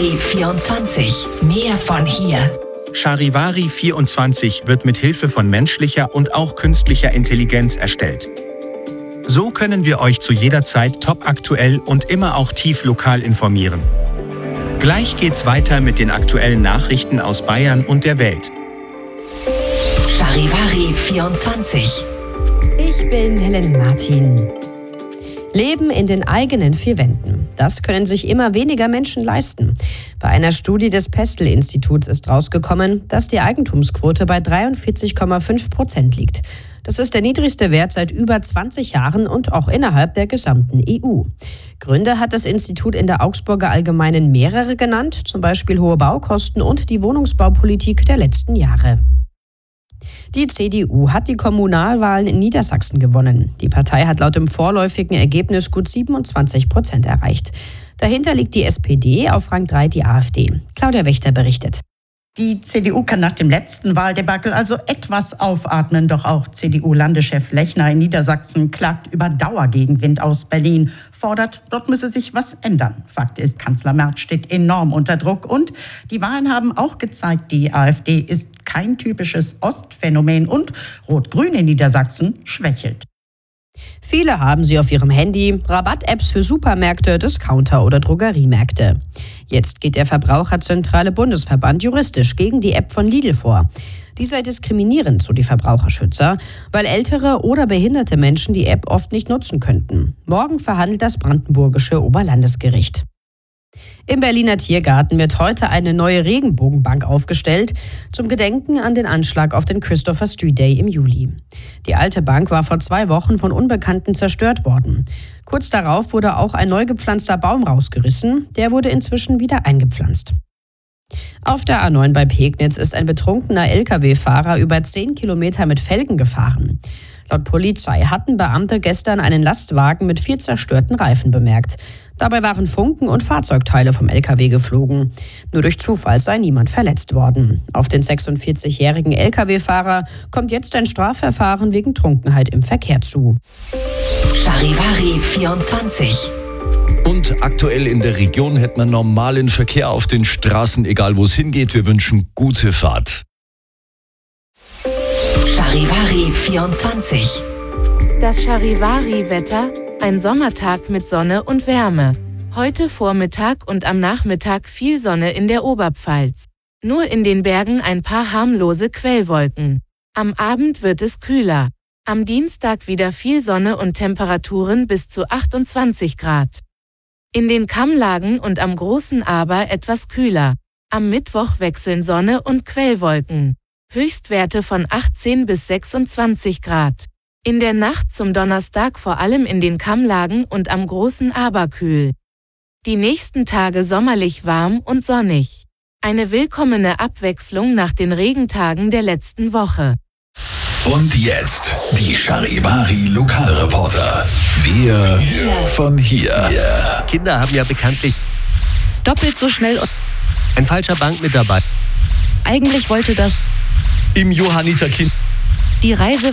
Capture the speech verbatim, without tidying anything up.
Charivari vierundzwanzig. Mehr von hier. Charivari vierundzwanzig wird mit Hilfe von menschlicher und auch künstlicher Intelligenz erstellt. So können wir euch zu jeder Zeit topaktuell und immer auch tief lokal informieren. Gleich geht's weiter mit den aktuellen Nachrichten aus Bayern und der Welt. Charivari vierundzwanzig. Ich bin Helen Martin. Leben in den eigenen vier Wänden. Das können sich immer weniger Menschen leisten. Bei einer Studie des Pestel-Instituts ist rausgekommen, dass die Eigentumsquote bei dreiundvierzig Komma fünf Prozent liegt. Das ist der niedrigste Wert seit über zwanzig Jahren und auch innerhalb der gesamten E U. Gründe hat das Institut in der Augsburger Allgemeinen mehrere genannt, zum Beispiel hohe Baukosten und die Wohnungsbaupolitik der letzten Jahre. Die C D U hat die Kommunalwahlen in Niedersachsen gewonnen. Die Partei hat laut dem vorläufigen Ergebnis gut siebenundzwanzig Prozent erreicht. Dahinter liegt die S P D, auf Rang drei die AfD. Claudia Wächter berichtet. Die C D U kann nach dem letzten Wahldebakel also etwas aufatmen. Doch auch C D U-Landeschef Lechner in Niedersachsen klagt über Dauergegenwind aus Berlin, fordert, dort müsse sich was ändern. Fakt ist, Kanzler Merz steht enorm unter Druck. Und die Wahlen haben auch gezeigt, die AfD ist kein typisches Ostphänomen und Rot-Grün in Niedersachsen schwächelt. Viele haben sie auf ihrem Handy, Rabatt-Apps für Supermärkte, Discounter oder Drogeriemärkte. Jetzt geht der Verbraucherzentrale Bundesverband juristisch gegen die App von Lidl vor. Die sei diskriminierend, so die Verbraucherschützer, weil ältere oder behinderte Menschen die App oft nicht nutzen könnten. Morgen verhandelt das brandenburgische Oberlandesgericht. Im Berliner Tiergarten wird heute eine neue Regenbogenbank aufgestellt, zum Gedenken an den Anschlag auf den Christopher Street Day im Juli. Die alte Bank war vor zwei Wochen von Unbekannten zerstört worden. Kurz darauf wurde auch ein neu gepflanzter Baum rausgerissen, der wurde inzwischen wieder eingepflanzt. Auf der A neun bei Pegnitz ist ein betrunkener L K W-Fahrer über zehn Kilometer mit Felgen gefahren. Laut Polizei hatten Beamte gestern einen Lastwagen mit vier zerstörten Reifen bemerkt. Dabei waren Funken und Fahrzeugteile vom L K W geflogen. Nur durch Zufall sei niemand verletzt worden. Auf den sechsundvierzigjährigen L K W-Fahrer kommt jetzt ein Strafverfahren wegen Trunkenheit im Verkehr zu. Charivari vierundzwanzig. Und aktuell in der Region hätten wir normalen Verkehr auf den Straßen, egal wo es hingeht. Wir wünschen gute Fahrt. Charivari vierundzwanzig. Das Charivari-Wetter, ein Sommertag mit Sonne und Wärme. Heute Vormittag und am Nachmittag viel Sonne in der Oberpfalz. Nur in den Bergen ein paar harmlose Quellwolken. Am Abend wird es kühler. Am Dienstag wieder viel Sonne und Temperaturen bis zu achtundzwanzig Grad. In den Kammlagen und am Großen Aber etwas kühler. Am Mittwoch wechseln Sonne und Quellwolken. Höchstwerte von achtzehn bis sechsundzwanzig Grad. In der Nacht zum Donnerstag vor allem in den Kammlagen und am Großen Aber kühl. Die nächsten Tage sommerlich warm und sonnig. Eine willkommene Abwechslung nach den Regentagen der letzten Woche. Und jetzt die Charivari Lokalreporter. Wir von hier. Kinder haben ja bekanntlich doppelt so schnell und ein falscher Bankmitarbeiter. eigentlich wollte das Im Johanniterkind. die Reise